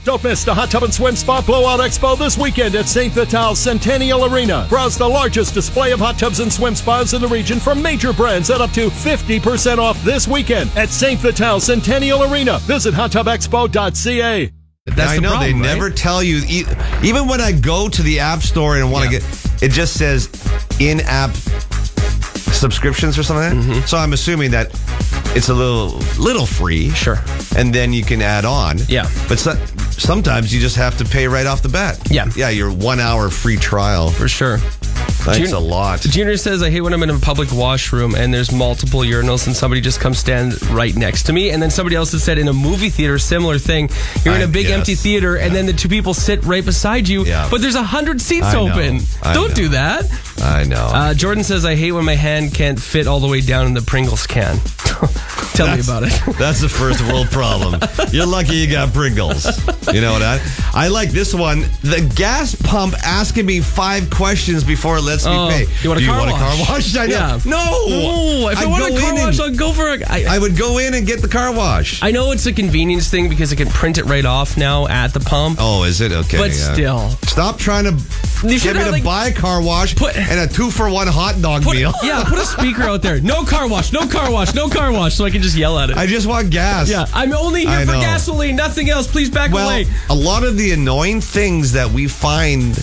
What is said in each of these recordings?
Don't miss the Hot Tub and Swim Spa Blowout Expo this weekend at St. Vital Centennial Arena. Browse the largest display of hot tubs and swim spas in the region from major brands at up to 50% off this weekend at St. Vital Centennial Arena. Visit hottubexpo.ca. That's the problem, they never tell you. Even when I go to the App Store and want to get, it just says in-app subscriptions or something like that. Mm-hmm. So I'm assuming that it's a little free. Sure. And then you can add on. Yeah. But sometimes you just have to pay right off the bat. Yeah. Yeah, your 1 hour free trial. For sure. That's a lot. Junior says, I hate when I'm in a public washroom and there's multiple urinals and somebody just comes stand right next to me. And then somebody else has said in a movie theater, similar thing. You're in a big empty theater and then the two people sit right beside you, but there's 100 seats open. Don't do that. I know. Jordan says, I hate when my hand can't fit all the way down in the Pringles can. Tell me about it. That's the first world problem. You're lucky you got Pringles. You know what I like this one. The gas pump asking me 5 questions before it lets me pay. You want a car wash? I know. Yeah. No. If I want a car wash, I'll go for it. I would go in and get the car wash. I know it's a convenience thing because I can print it right off now at the pump. Oh, is it? Okay. But still. Stop trying to get me to buy a car wash and a 2-for-1 hot dog meal. Yeah, put a speaker out there. No car wash, no car wash, no car wash, so I can just yell at it. I just want gas. Yeah, I'm only here for gasoline, nothing else. Please back away. A lot of the annoying things that we find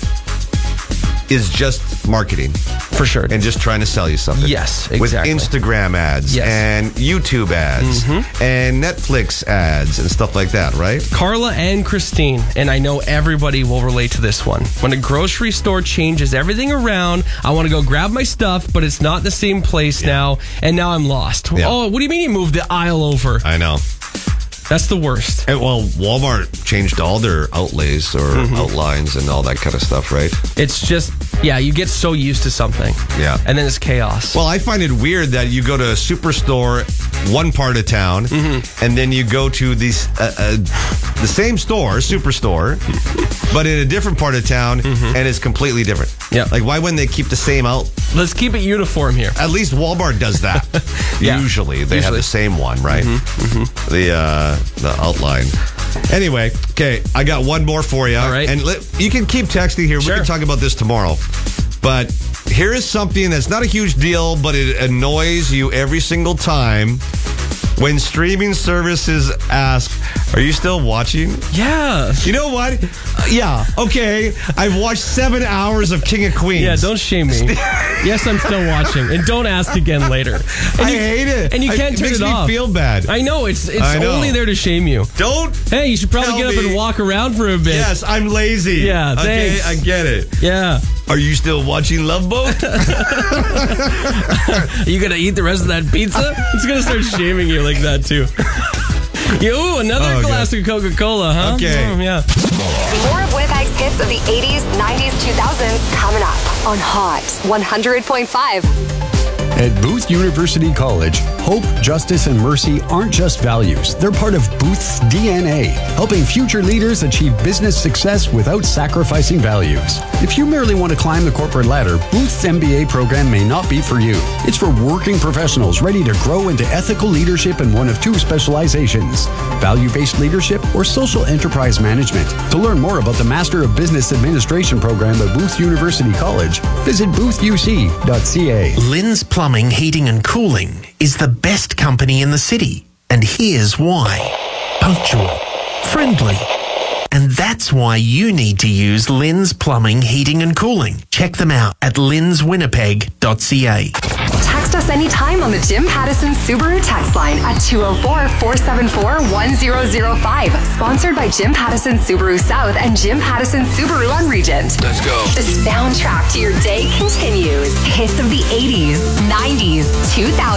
is just marketing. For sure. And just trying to sell you something. Yes, exactly. With Instagram ads and YouTube ads and Netflix ads and stuff like that, right? Carla and Christine, and I know everybody will relate to this one. When a grocery store changes everything around, I want to go grab my stuff, but it's not the same place now, and now I'm lost. Yeah. Oh, what do you mean you moved the aisle over? I know. That's the worst. And, Walmart changed all their outlays or outlines and all that kind of stuff, right? It's just, you get so used to something. Yeah. And then it's chaos. Well, I find it weird that you go to a superstore, one part of town, and then you go to the same store, superstore, but in a different part of town, and it's completely different. Yeah. Like, why wouldn't they keep the same out? Let's keep it uniform here. At least Walmart does that. Usually. They have the same one, right? The outline. Anyway, okay, I got one more for you. All right. And you can keep texting here. Sure. We can talk about this tomorrow. But here is something that's not a huge deal, but it annoys you every single time. When streaming services ask, are you still watching? Yeah. You know what? Yeah, okay. I've watched 7 hours of King of Queens. Yeah, don't shame me. Yes, I'm still watching. And don't ask again later. And I hate it. And you can't turn it off. It makes me feel bad. I know. It's only there to shame you. Don't. Hey, you should probably get up and walk around for a bit. Yes, I'm lazy. Yeah, thanks. Okay, I get it. Yeah. Are you still watching Love Boat? Are you going to eat the rest of that pizza? It's going to start shaming you like that, too. Another glass of Coca-Cola, huh? Okay. Yeah. More of Winnipeg's hits of the 80s, 90s, 2000s coming up on Hot 100.5. At Booth University College, hope, justice, and mercy aren't just values. They're part of Booth's DNA, helping future leaders achieve business success without sacrificing values. If you merely want to climb the corporate ladder, Booth's MBA program may not be for you. It's for working professionals ready to grow into ethical leadership in one of 2 specializations, value-based leadership or social enterprise management. To learn more about the Master of Business Administration program at Booth University College, visit boothuc.ca. Lynn's Plumbing, Heating and Cooling is the best company in the city. And here's why. Punctual, friendly. And that's why you need to use Lynn's Plumbing, Heating and Cooling. Check them out at lynswinnipeg.ca. Text us anytime on the Jim Pattison Subaru text line at 204-474-1005. Sponsored by Jim Pattison Subaru South and Jim Pattison Subaru on Regent. Let's go. The soundtrack to your day continues. Hits of the 80s, 90s, 2000s.